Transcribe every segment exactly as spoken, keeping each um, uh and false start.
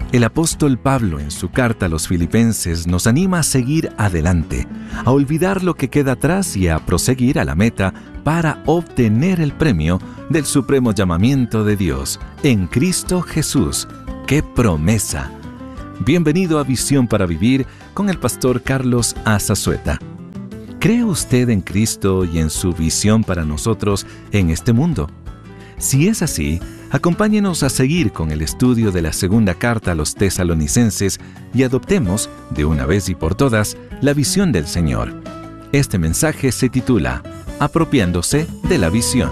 El apóstol Pablo en su carta a los Filipenses nos anima a seguir adelante, a olvidar lo que queda atrás y a proseguir a la meta para obtener el premio del supremo llamamiento de Dios en Cristo Jesús. ¡Qué promesa! Bienvenido a Visión para Vivir con el pastor Carlos Azazueta. ¿Cree usted en Cristo y en su visión para nosotros en este mundo? Si es así, acompáñenos a seguir con el estudio de la segunda carta a los tesalonicenses y adoptemos, de una vez y por todas, la visión del Señor. Este mensaje se titula Apropiándose de la visión.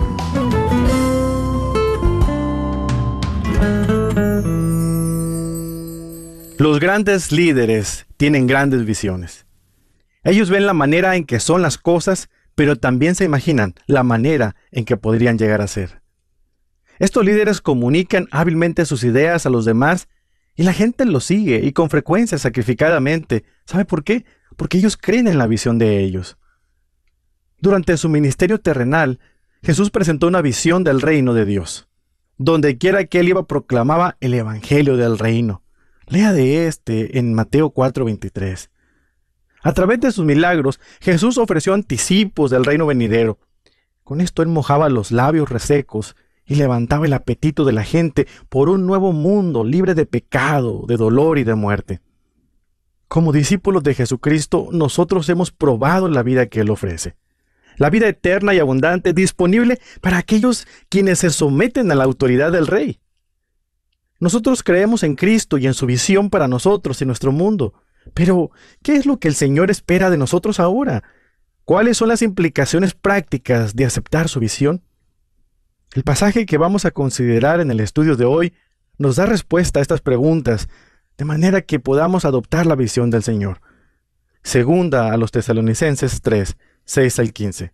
Los grandes líderes tienen grandes visiones. Ellos ven la manera en que son las cosas, pero también se imaginan la manera en que podrían llegar a ser. Estos líderes comunican hábilmente sus ideas a los demás y la gente los sigue y con frecuencia sacrificadamente. ¿Sabe por qué? Porque ellos creen en la visión de ellos. Durante su ministerio terrenal, Jesús presentó una visión del reino de Dios. Donde quiera que él iba proclamaba el evangelio del reino. Lea de este en Mateo cuatro veintitrés. A través de sus milagros, Jesús ofreció anticipos del reino venidero. Con esto él mojaba los labios resecos y levantaba el apetito de la gente por un nuevo mundo libre de pecado, de dolor y de muerte. Como discípulos de Jesucristo, nosotros hemos probado la vida que Él ofrece. La vida eterna y abundante disponible para aquellos quienes se someten a la autoridad del Rey. Nosotros creemos en Cristo y en su visión para nosotros y nuestro mundo. Pero, ¿qué es lo que el Señor espera de nosotros ahora? ¿Cuáles son las implicaciones prácticas de aceptar su visión? El pasaje que vamos a considerar en el estudio de hoy nos da respuesta a estas preguntas, de manera que podamos adoptar la visión del Señor. Segunda a los Tesalonicenses tres, seis al quince.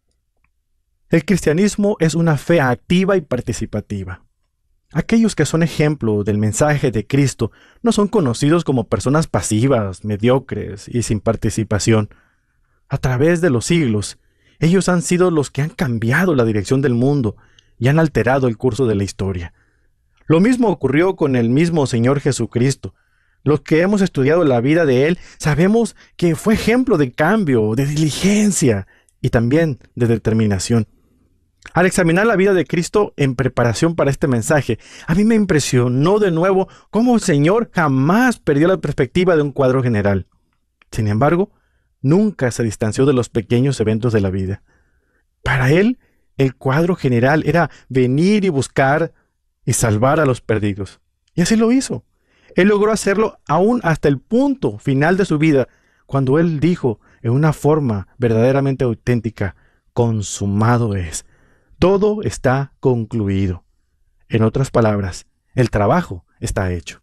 El cristianismo es una fe activa y participativa. Aquellos que son ejemplo del mensaje de Cristo no son conocidos como personas pasivas, mediocres y sin participación. A través de los siglos, ellos han sido los que han cambiado la dirección del mundo y han alterado el curso de la historia. Lo mismo ocurrió con el mismo Señor Jesucristo. Los que hemos estudiado la vida de Él sabemos que fue ejemplo de cambio, de diligencia y también de determinación. Al examinar la vida de Cristo en preparación para este mensaje, a mí me impresionó de nuevo cómo el Señor jamás perdió la perspectiva de un cuadro general. Sin embargo, nunca se distanció de los pequeños eventos de la vida. Para Él, el cuadro general era venir y buscar y salvar a los perdidos. Y así lo hizo. Él logró hacerlo aún hasta el punto final de su vida, cuando Él dijo en una forma verdaderamente auténtica, consumado es. Todo está concluido. En otras palabras, el trabajo está hecho.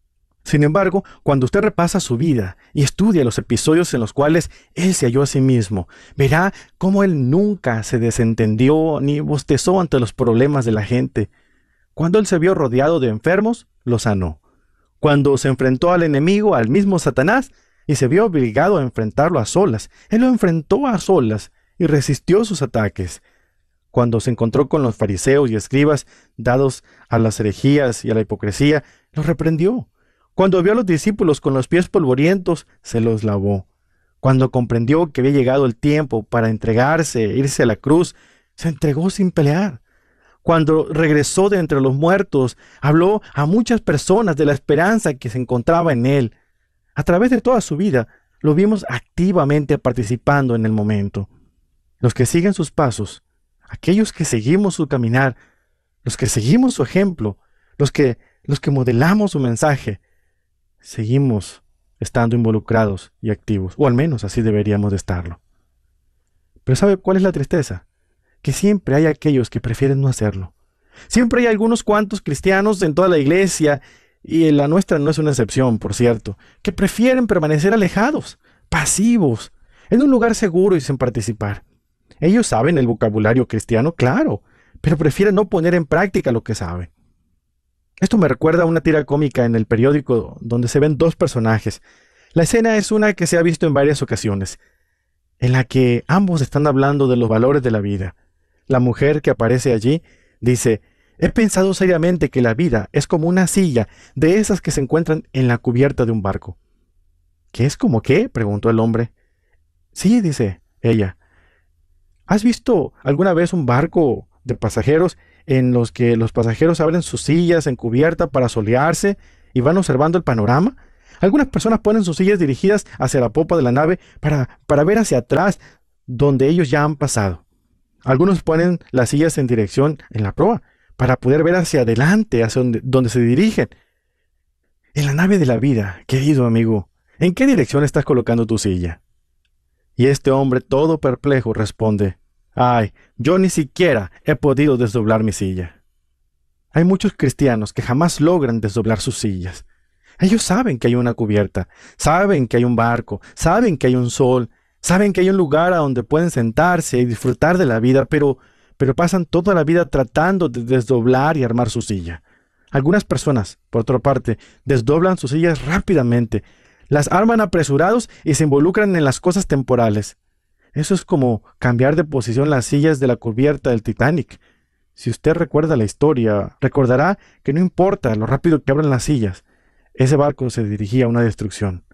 Sin embargo, cuando usted repasa su vida y estudia los episodios en los cuales Él se halló a sí mismo, verá cómo Él nunca se desentendió ni bostezó ante los problemas de la gente. Cuando Él se vio rodeado de enfermos, los sanó. Cuando se enfrentó al enemigo, al mismo Satanás, y se vio obligado a enfrentarlo a solas, Él lo enfrentó a solas y resistió sus ataques. Cuando se encontró con los fariseos y escribas dados a las herejías y a la hipocresía, los reprendió. Cuando vio a los discípulos con los pies polvorientos, se los lavó. Cuando comprendió que había llegado el tiempo para entregarse e irse a la cruz, se entregó sin pelear. Cuando regresó de entre los muertos, habló a muchas personas de la esperanza que se encontraba en Él. A través de toda su vida, lo vimos activamente participando en el momento. Los que siguen sus pasos, aquellos que seguimos su caminar, los que seguimos su ejemplo, los que, los que modelamos su mensaje, seguimos estando involucrados y activos, o al menos así deberíamos de estarlo. Pero ¿sabe cuál es la tristeza? Que siempre hay aquellos que prefieren no hacerlo. Siempre hay algunos cuantos cristianos en toda la iglesia, y en la nuestra no es una excepción, por cierto, que prefieren permanecer alejados, pasivos, en un lugar seguro y sin participar. Ellos saben el vocabulario cristiano, claro, pero prefieren no poner en práctica lo que saben. Esto me recuerda a una tira cómica en el periódico donde se ven dos personajes. La escena es una que se ha visto en varias ocasiones, en la que ambos están hablando de los valores de la vida. La mujer que aparece allí dice: He pensado seriamente que la vida es como una silla de esas que se encuentran en la cubierta de un barco. ¿Qué es como qué?, preguntó el hombre. Sí, dice ella. ¿Has visto alguna vez un barco de pasajeros en los que los pasajeros abren sus sillas en cubierta para solearse y van observando el panorama? Algunas personas ponen sus sillas dirigidas hacia la popa de la nave para, para ver hacia atrás, donde ellos ya han pasado. Algunos ponen las sillas en dirección en la proa, para poder ver hacia adelante, hacia donde, donde se dirigen. En la nave de la vida, querido amigo, ¿en qué dirección estás colocando tu silla? Y este hombre, todo perplejo, responde: ay, yo ni siquiera he podido desdoblar mi silla. Hay muchos cristianos que jamás logran desdoblar sus sillas. Ellos saben que hay una cubierta, saben que hay un barco, saben que hay un sol, saben que hay un lugar a donde pueden sentarse y disfrutar de la vida, pero, pero pasan toda la vida tratando de desdoblar y armar su silla. Algunas personas, por otra parte, desdoblan sus sillas rápidamente, las arman apresurados y se involucran en las cosas temporales. Eso es como cambiar de posición las sillas de la cubierta del Titanic. Si usted recuerda la historia, recordará que no importa lo rápido que abran las sillas, ese barco se dirigía a una destrucción.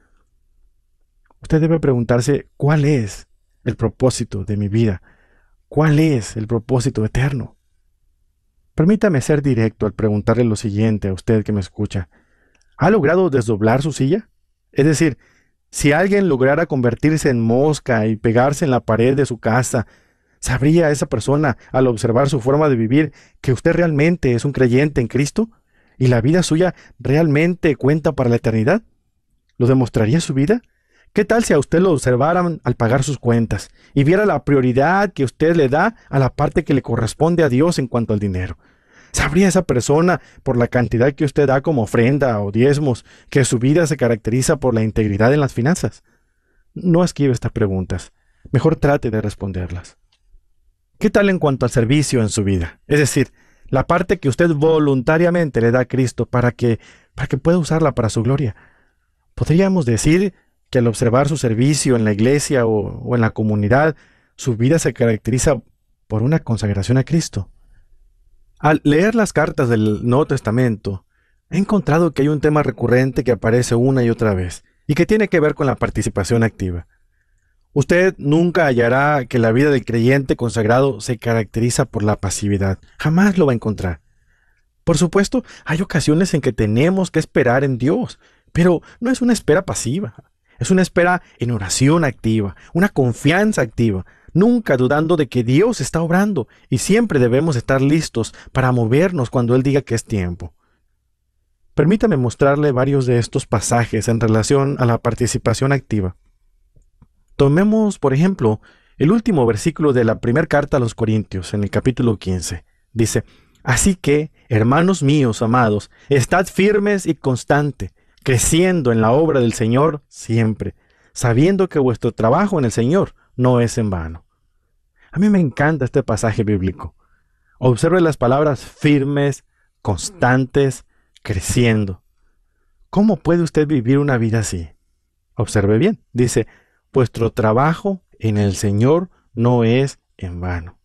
Usted debe preguntarse, ¿cuál es el propósito de mi vida? ¿Cuál es el propósito eterno? Permítame ser directo al preguntarle lo siguiente a usted que me escucha. ¿Ha logrado desdoblar su silla? Es decir, si alguien lograra convertirse en mosca y pegarse en la pared de su casa, ¿sabría esa persona, al observar su forma de vivir, que usted realmente es un creyente en Cristo? ¿Y la vida suya realmente cuenta para la eternidad? ¿Lo demostraría su vida? ¿Qué tal si a usted lo observaran al pagar sus cuentas y viera la prioridad que usted le da a la parte que le corresponde a Dios en cuanto al dinero? ¿Sabría esa persona, por la cantidad que usted da como ofrenda o diezmos, que su vida se caracteriza por la integridad en las finanzas? No esquive estas preguntas. Mejor trate de responderlas. ¿Qué tal en cuanto al servicio en su vida? Es decir, la parte que usted voluntariamente le da a Cristo para que, para que pueda usarla para su gloria. Podríamos decir que al observar su servicio en la iglesia o, o en la comunidad, su vida se caracteriza por una consagración a Cristo. Al leer las cartas del Nuevo Testamento, he encontrado que hay un tema recurrente que aparece una y otra vez, y que tiene que ver con la participación activa. Usted nunca hallará que la vida del creyente consagrado se caracteriza por la pasividad. Jamás lo va a encontrar. Por supuesto, hay ocasiones en que tenemos que esperar en Dios, pero no es una espera pasiva. Es una espera en oración activa, una confianza activa, nunca dudando de que Dios está obrando, y siempre debemos estar listos para movernos cuando Él diga que es tiempo. Permítame mostrarle varios de estos pasajes en relación a la participación activa. Tomemos, por ejemplo, el último versículo de la primera carta a los Corintios, en el capítulo quince. Dice: así que, hermanos míos amados, estad firmes y constantes, creciendo en la obra del Señor siempre, sabiendo que vuestro trabajo en el Señor no es en vano. A mí me encanta este pasaje bíblico. Observe las palabras firmes, constantes, creciendo. ¿Cómo puede usted vivir una vida así? Observe bien. Dice: vuestro trabajo en el Señor no es en vano.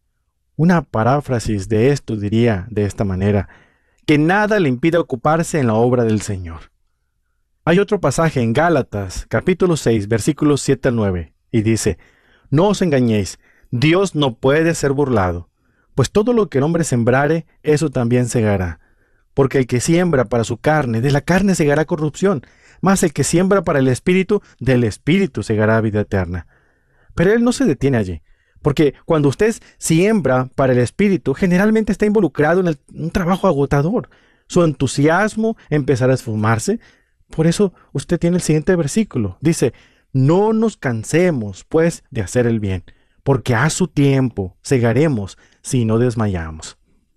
Una paráfrasis de esto diría de esta manera: que nada le impida ocuparse en la obra del Señor. Hay otro pasaje en Gálatas, capítulo seis, versículos siete al nueve, y dice: no os engañéis, Dios no puede ser burlado, pues todo lo que el hombre sembrare, eso también segará. Porque el que siembra para su carne, de la carne segará corrupción, mas el que siembra para el Espíritu, del Espíritu segará vida eterna. Pero él no se detiene allí, porque cuando usted siembra para el Espíritu, generalmente está involucrado en el, un trabajo agotador. Su entusiasmo empezará a esfumarse. Por eso usted tiene el siguiente versículo. Dice: no nos cansemos, pues, de hacer el bien, porque a su tiempo segaremos si no desmayamos.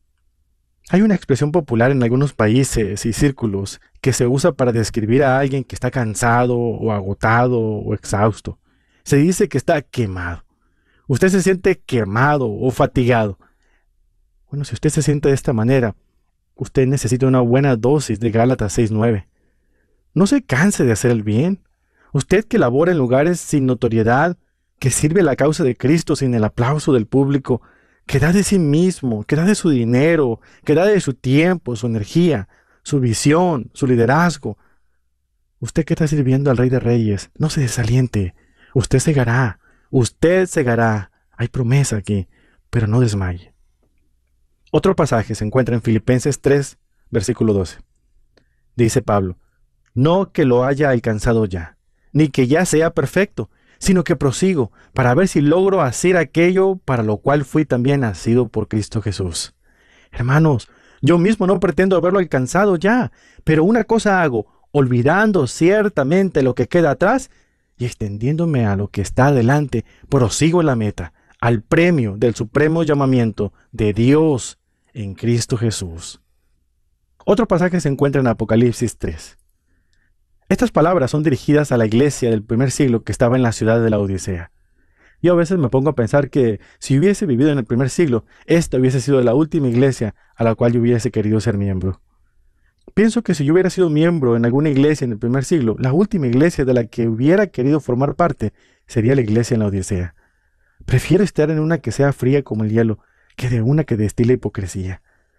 Hay una expresión popular en algunos países y círculos que se usa para describir a alguien que está cansado o agotado o exhausto. Se dice que está quemado. Usted se siente quemado o fatigado. Bueno, si usted se siente de esta manera, usted necesita una buena dosis de Gálatas seis nueve. No se canse de hacer el bien. Usted que labora en lugares sin notoriedad, que sirve la causa de Cristo sin el aplauso del público, que da de sí mismo, que da de su dinero, que da de su tiempo, su energía, su visión, su liderazgo. Usted que está sirviendo al Rey de Reyes, no se desaliente. Usted segará, usted segará. Hay promesa aquí, pero no desmaye. Otro pasaje se encuentra en Filipenses tres, versículo doce. Dice Pablo, no que lo haya alcanzado ya, ni que ya sea perfecto, sino que prosigo para ver si logro hacer aquello para lo cual fui también nacido por Cristo Jesús. Hermanos, yo mismo no pretendo haberlo alcanzado ya, pero una cosa hago, olvidando ciertamente lo que queda atrás y extendiéndome a lo que está adelante, prosigo en la meta, al premio del supremo llamamiento de Dios en Cristo Jesús. Otro pasaje se encuentra en Apocalipsis tres. Estas palabras son dirigidas a la iglesia del primer siglo que estaba en la ciudad de la Odisea. Yo a veces me pongo a pensar que si hubiese vivido en el primer siglo, esta hubiese sido la última iglesia a la cual yo hubiese querido ser miembro. Pienso que si yo hubiera sido miembro en alguna iglesia en el primer siglo, la última iglesia de la que hubiera querido formar parte sería la iglesia en la Odisea. Prefiero estar en una que sea fría como el hielo, que de una que destila hipocresía.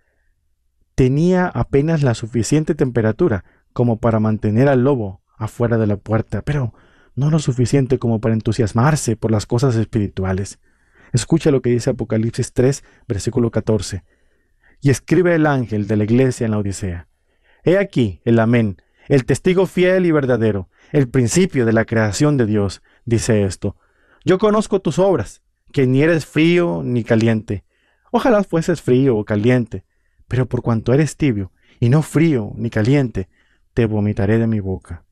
Tenía apenas la suficiente temperatura como para mantener al lobo afuera de la puerta, pero no lo suficiente como para entusiasmarse por las cosas espirituales. Escucha lo que dice Apocalipsis tres, versículo catorce. Y escribe el ángel de la iglesia en la Odisea. He aquí el Amén, el testigo fiel y verdadero, el principio de la creación de Dios, dice esto. Yo conozco tus obras, que ni eres frío ni caliente. Ojalá fueses frío o caliente, pero por cuanto eres tibio, y no frío ni caliente, te vomitaré de mi boca.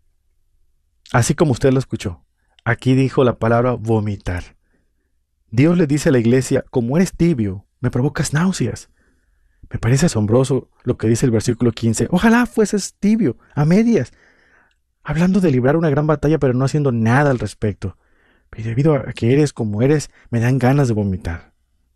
Así como usted lo escuchó, aquí dijo la palabra vomitar. Dios le dice a la iglesia, como eres tibio, me provocas náuseas. Me parece asombroso lo que dice el versículo quince. Ojalá fueses tibio, a medias, hablando de librar una gran batalla pero no haciendo nada al respecto. Y debido a que eres como eres, me dan ganas de vomitar.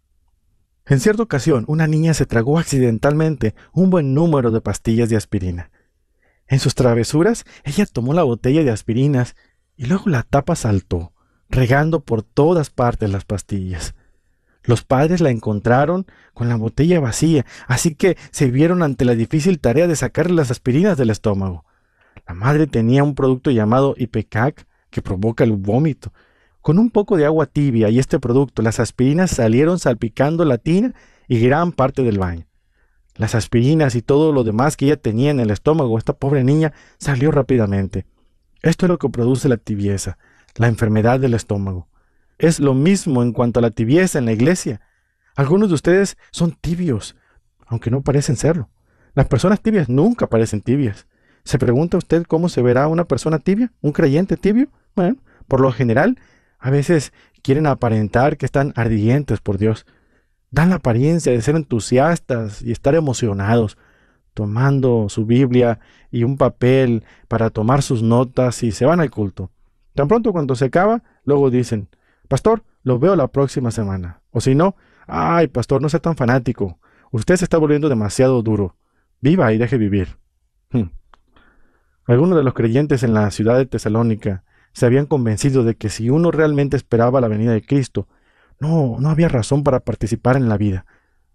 En cierta ocasión, una niña se tragó accidentalmente un buen número de pastillas de aspirina. En sus travesuras, ella tomó la botella de aspirinas y luego la tapa saltó, regando por todas partes las pastillas. Los padres la encontraron con la botella vacía, así que se vieron ante la difícil tarea de sacarle las aspirinas del estómago. La madre tenía un producto llamado Ipecac que provoca el vómito. Con un poco de agua tibia y este producto, las aspirinas salieron salpicando la tina y gran parte del baño. Las aspirinas y todo lo demás que ella tenía en el estómago, esta pobre niña salió rápidamente. Esto es lo que produce la tibieza, la enfermedad del estómago. Es lo mismo en cuanto a la tibieza en la iglesia. Algunos de ustedes son tibios, aunque no parecen serlo. Las personas tibias nunca parecen tibias. ¿Se pregunta usted cómo se verá una persona tibia? ¿Un creyente tibio? Bueno, por lo general, a veces quieren aparentar que están ardientes por Dios. Dan la apariencia de ser entusiastas y estar emocionados, tomando su Biblia y un papel para tomar sus notas y se van al culto. Tan pronto cuando se acaba, luego dicen, pastor, lo veo la próxima semana. O si no, ay, pastor, no sea tan fanático. Usted se está volviendo demasiado duro. Viva y deje vivir. Hmm. Algunos de los creyentes en la ciudad de Tesalónica se habían convencido de que si uno realmente esperaba la venida de Cristo, no, no había razón para participar en la vida.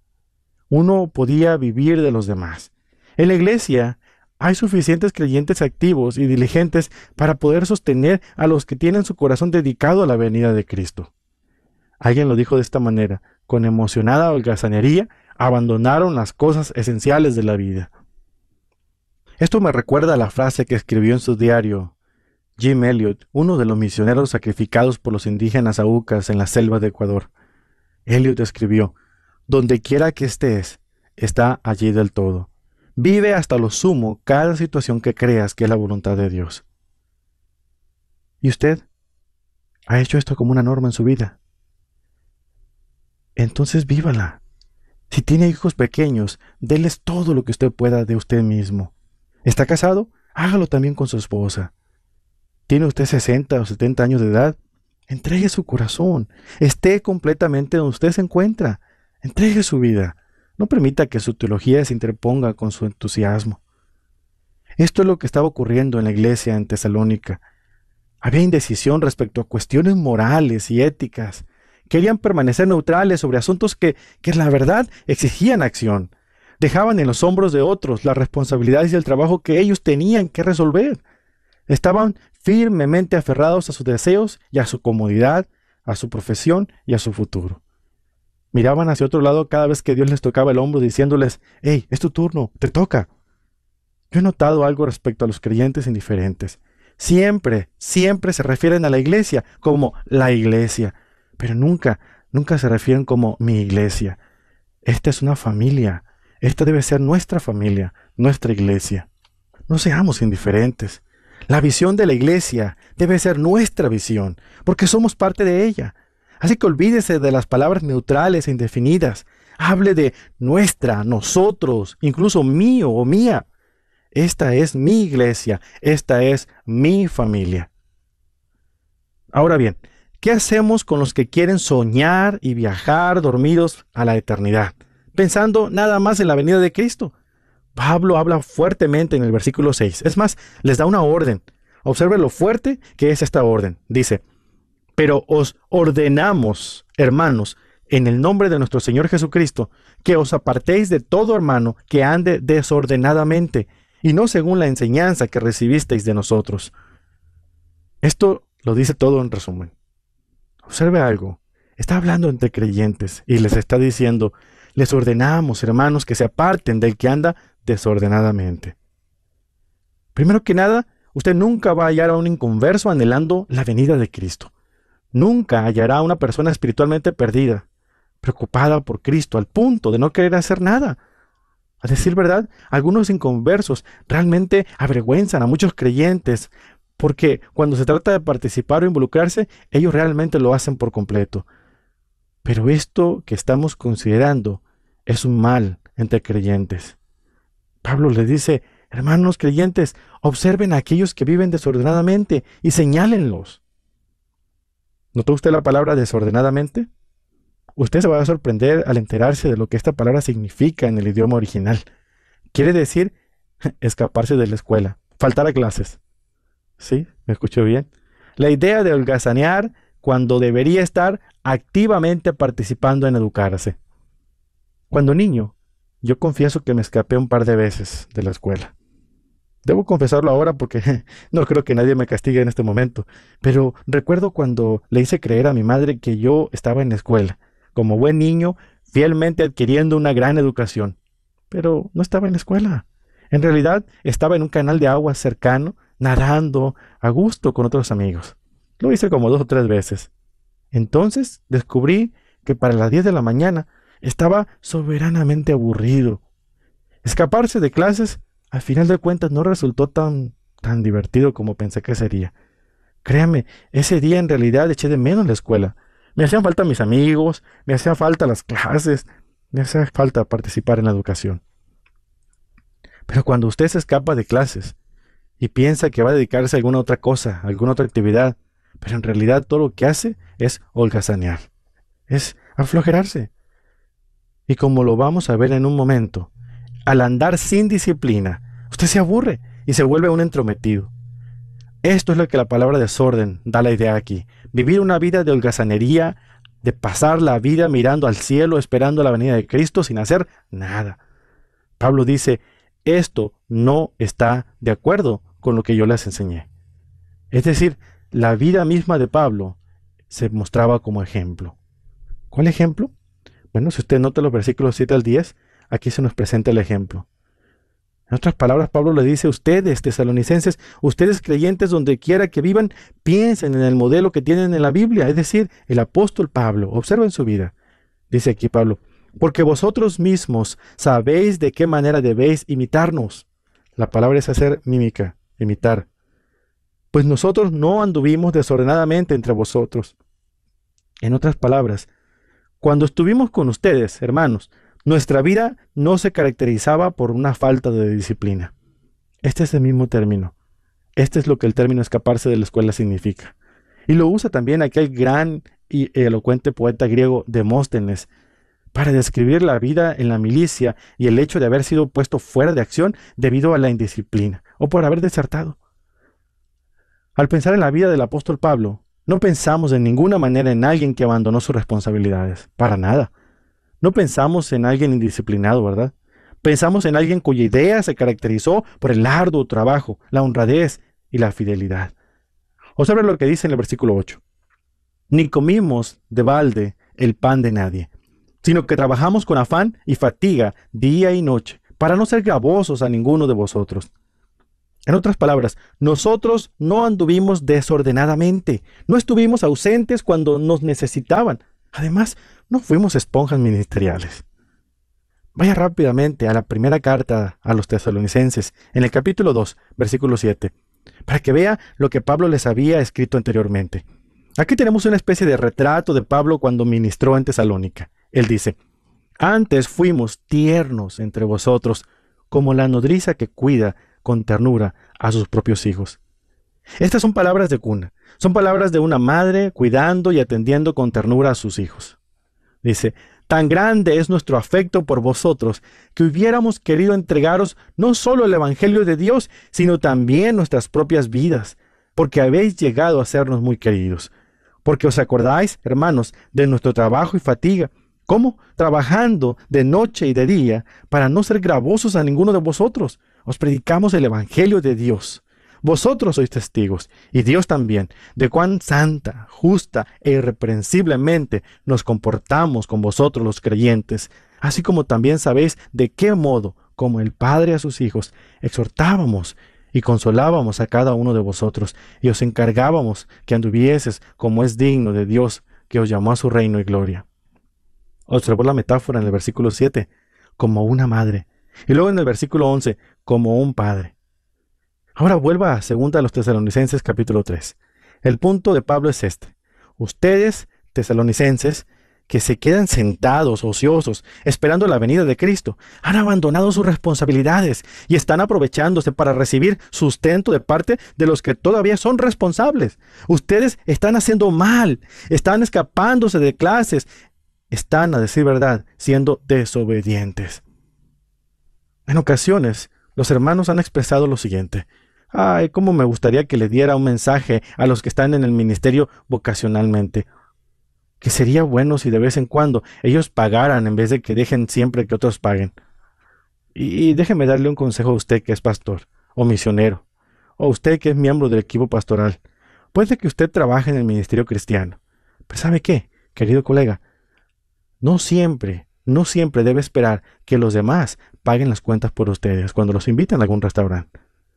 Uno podía vivir de los demás. En la iglesia hay suficientes creyentes activos y diligentes para poder sostener a los que tienen su corazón dedicado a la venida de Cristo. Alguien lo dijo de esta manera, con emocionada holgazanería, abandonaron las cosas esenciales de la vida. Esto me recuerda a la frase que escribió en su diario Jim Elliot, uno de los misioneros sacrificados por los indígenas aucas en la selva de Ecuador. Elliot escribió, donde quiera que estés, está allí del todo. Vive hasta lo sumo cada situación que creas que es la voluntad de Dios. ¿Y usted ha hecho esto como una norma en su vida? Entonces vívala. Si tiene hijos pequeños, déles todo lo que usted pueda de usted mismo. ¿Está casado? Hágalo también con su esposa. ¿Tiene usted sesenta o setenta años de edad? Entregue su corazón. Esté completamente donde usted se encuentra. Entregue su vida. No permita que su teología se interponga con su entusiasmo. Esto es lo que estaba ocurriendo en la iglesia en Tesalónica. Había indecisión respecto a cuestiones morales y éticas Querían permanecer neutrales sobre asuntos que, que la verdad exigían acción. Dejaban en los hombros de otros las responsabilidades y el trabajo que ellos tenían que resolver. Estaban firmemente aferrados a sus deseos y a su comodidad, a su profesión y a su futuro. Miraban hacia otro lado cada vez que Dios les tocaba el hombro diciéndoles: «Hey, es tu turno, te toca». Yo he notado algo respecto a los creyentes indiferentes. Siempre, siempre se refieren a la iglesia como la iglesia, pero nunca, nunca se refieren como mi iglesia. Esta es una familia. Esta debe ser nuestra familia, nuestra iglesia. No seamos indiferentes. La visión de la iglesia debe ser nuestra visión, porque somos parte de ella. Así que olvídese de las palabras neutrales e indefinidas. Hable de nuestra, nosotros, incluso mío o mía. Esta es mi iglesia, esta es mi familia. Ahora bien, ¿qué hacemos con los que quieren soñar y viajar dormidos a la eternidad, pensando nada más en la venida de Cristo? Pablo habla fuertemente en el versículo seis. Es más, les da una orden. Observe lo fuerte que es esta orden. Dice: «Pero os ordenamos, hermanos, en el nombre de nuestro Señor Jesucristo, que os apartéis de todo hermano que ande desordenadamente, y no según la enseñanza que recibisteis de nosotros». Esto lo dice todo en resumen. Observe algo. Está hablando entre creyentes y les está diciendo: les ordenamos, hermanos, que se aparten del que anda desordenadamente. Primero que nada, usted nunca va a hallar a un inconverso anhelando la venida de Cristo. Nunca hallará a una persona espiritualmente perdida, preocupada por Cristo, al punto de no querer hacer nada. A decir verdad, algunos inconversos realmente avergüenzan a muchos creyentes, porque cuando se trata de participar o involucrarse, ellos realmente lo hacen por completo. Pero esto que estamos considerando es un mal entre creyentes. Pablo les dice: hermanos creyentes, observen a aquellos que viven desordenadamente y señálenlos. ¿Notó usted la palabra desordenadamente? Usted se va a sorprender al enterarse de lo que esta palabra significa en el idioma original. Quiere decir escaparse de la escuela, faltar a clases. ¿Sí? ¿Me escuchó bien? La idea de holgazanear cuando debería estar activamente participando en educarse. Cuando niño, yo confieso que me escapé un par de veces de la escuela. Debo confesarlo ahora porque no creo que nadie me castigue en este momento, pero recuerdo cuando le hice creer a mi madre que yo estaba en la escuela, como buen niño, fielmente adquiriendo una gran educación. Pero no estaba en la escuela. En realidad, estaba en un canal de agua cercano, nadando a gusto con otros amigos. Lo hice como dos o tres veces. Entonces descubrí que para las diez de la mañana estaba soberanamente aburrido. Escaparse de clases, al final de cuentas, no resultó tan, tan divertido como pensé que sería. Créame, ese día en realidad eché de menos la escuela. Me hacían falta mis amigos, me hacían falta las clases, me hacía falta participar en la educación. Pero cuando usted se escapa de clases y piensa que va a dedicarse a alguna otra cosa, a alguna otra actividad, pero en realidad todo lo que hace es holgazanear, es aflojerarse. Y como lo vamos a ver en un momento, al andar sin disciplina, usted se aburre y se vuelve un entrometido. Esto es lo que la palabra desorden da la idea aquí. Vivir una vida de holgazanería, de pasar la vida mirando al cielo, esperando la venida de Cristo sin hacer nada. Pablo dice: esto no está de acuerdo con lo que yo les enseñé. Es decir, la vida misma de Pablo se mostraba como ejemplo. ¿Cuál ejemplo? Bueno, si usted nota los versículos siete al diez, aquí se nos presenta el ejemplo. En otras palabras, Pablo le dice: ustedes, tesalonicenses, ustedes creyentes donde quiera que vivan, piensen en el modelo que tienen en la Biblia, es decir, el apóstol Pablo. Observen su vida. Dice aquí Pablo: porque vosotros mismos sabéis de qué manera debéis imitarnos. La palabra es hacer mímica, imitar. Pues nosotros no anduvimos desordenadamente entre vosotros. En otras palabras, cuando estuvimos con ustedes, hermanos, nuestra vida no se caracterizaba por una falta de disciplina. Este es el mismo término. Este es lo que el término escaparse de la escuela significa. Y lo usa también aquel gran y elocuente poeta griego Demóstenes para describir la vida en la milicia y el hecho de haber sido puesto fuera de acción debido a la indisciplina o por haber desertado. Al pensar en la vida del apóstol Pablo, No pensamos en ninguna manera en alguien que abandonó sus responsabilidades. Para nada. No pensamos en alguien indisciplinado, ¿verdad? Pensamos en alguien cuya idea se caracterizó por el arduo trabajo, la honradez y la fidelidad. Observa lo que dice en el versículo ocho. Ni comimos de balde el pan de nadie, sino que trabajamos con afán y fatiga día y noche, para no ser gravosos a ninguno de vosotros. En otras palabras, nosotros no anduvimos desordenadamente, no estuvimos ausentes cuando nos necesitaban. Además, no fuimos esponjas ministeriales. Vaya rápidamente a la primera carta a los tesalonicenses, en el capítulo dos, versículo siete, para que vea lo que Pablo les había escrito anteriormente. Aquí tenemos una especie de retrato de Pablo cuando ministró en Tesalónica. Él dice: antes fuimos tiernos entre vosotros, como la nodriza que cuida con ternura a sus propios hijos. Estas son palabras de cuna, son palabras de una madre cuidando y atendiendo con ternura a sus hijos. Dice: tan grande es nuestro afecto por vosotros, que hubiéramos querido entregaros no solo el Evangelio de Dios, sino también nuestras propias vidas, porque habéis llegado a sernos muy queridos. Porque os acordáis, hermanos, de nuestro trabajo y fatiga, ¿cómo? Trabajando de noche y de día, para no ser gravosos a ninguno de vosotros. Os predicamos el Evangelio de Dios. Vosotros sois testigos, y Dios también, de cuán santa, justa e irreprensiblemente nos comportamos con vosotros los creyentes, así como también sabéis de qué modo, como el Padre a sus hijos, exhortábamos y consolábamos a cada uno de vosotros, y os encargábamos que anduvieses como es digno de Dios, que os llamó a su reino y gloria. Observó la metáfora en el versículo siete, como una madre, y luego en el versículo once, como un padre. Ahora vuelva a segunda a los Tesalonicenses capítulo tres. El punto de Pablo es este: ustedes, tesalonicenses, que se quedan sentados, ociosos, esperando la venida de Cristo, han abandonado sus responsabilidades y están aprovechándose para recibir sustento de parte de los que todavía son responsables. Ustedes están haciendo mal, están escapándose de clases, están, a decir verdad, siendo desobedientes. En ocasiones, los hermanos han expresado lo siguiente: ay, cómo me gustaría que le diera un mensaje a los que están en el ministerio vocacionalmente. Que sería bueno si de vez en cuando ellos pagaran en vez de que dejen siempre que otros paguen. Y, y déjeme darle un consejo a usted que es pastor, o misionero, o usted que es miembro del equipo pastoral. Puede que usted trabaje en el ministerio cristiano, pero ¿sabe qué, querido colega? No siempre, no siempre debe esperar que los demás paguen las cuentas por ustedes cuando los invitan a algún restaurante.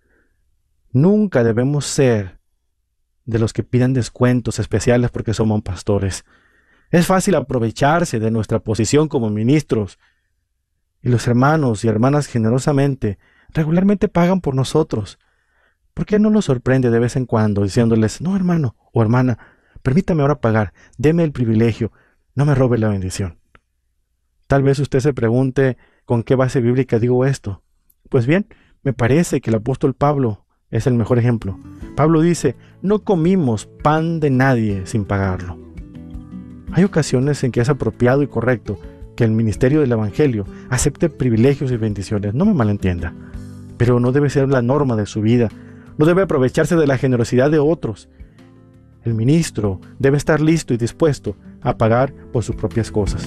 Nunca debemos ser de los que piden descuentos especiales porque somos pastores. Es fácil aprovecharse de nuestra posición como ministros. Y los hermanos y hermanas generosamente, regularmente pagan por nosotros. ¿Por qué no nos sorprende de vez en cuando diciéndoles: no, hermano o hermana, permítame ahora pagar, deme el privilegio, no me robe la bendición? Tal vez usted se pregunte: ¿con qué base bíblica digo esto? Pues bien, me parece que el apóstol Pablo es el mejor ejemplo. Pablo dice: no comimos pan de nadie sin pagarlo. Hay ocasiones en que es apropiado y correcto que el ministerio del Evangelio acepte privilegios y bendiciones, no me malentienda, pero no debe ser la norma de su vida, no debe aprovecharse de la generosidad de otros. El ministro debe estar listo y dispuesto a pagar por sus propias cosas.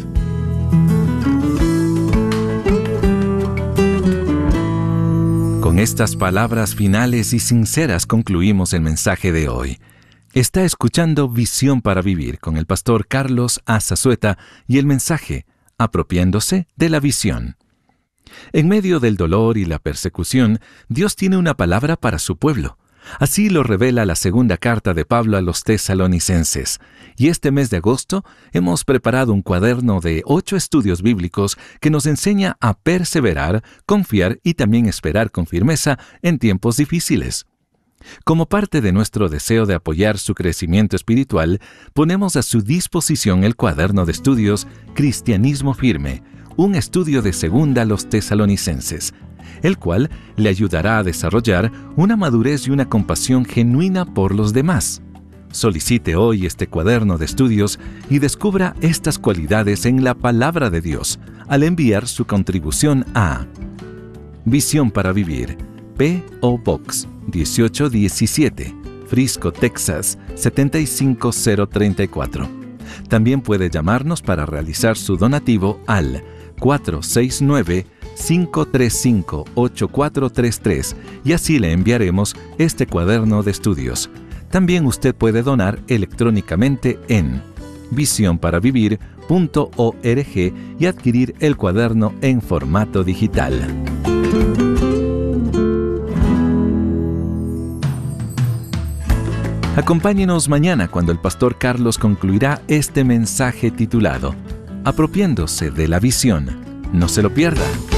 Con estas palabras finales y sinceras concluimos el mensaje de hoy. Está escuchando Visión para Vivir con el pastor Carlos Azazueta y el mensaje Apropiándose de la Visión. En medio del dolor y la persecución, Dios tiene una palabra para su pueblo. Así lo revela la segunda carta de Pablo a los tesalonicenses. Y este mes de agosto hemos preparado un cuaderno de ocho estudios bíblicos que nos enseña a perseverar, confiar y también esperar con firmeza en tiempos difíciles. Como parte de nuestro deseo de apoyar su crecimiento espiritual, ponemos a su disposición el cuaderno de estudios Cristianismo Firme, un estudio de segunda a los tesalonicenses, el cual le ayudará a desarrollar una madurez y una compasión genuina por los demás. Solicite hoy este cuaderno de estudios y descubra estas cualidades en la Palabra de Dios al enviar su contribución a Visión para Vivir, P O Box dieciocho diecisiete, Frisco, Texas siete cinco cero tres cuatro. También puede llamarnos para realizar su donativo al cuatro seis nueve, cinco tres cinco, ocho cuatro tres tres y así le enviaremos este cuaderno de estudios. También usted puede donar electrónicamente en visión para vivir punto org y adquirir el cuaderno en formato digital. Acompáñenos mañana cuando el pastor Carlos concluirá este mensaje titulado Apropiándose de la visión. No se lo pierda.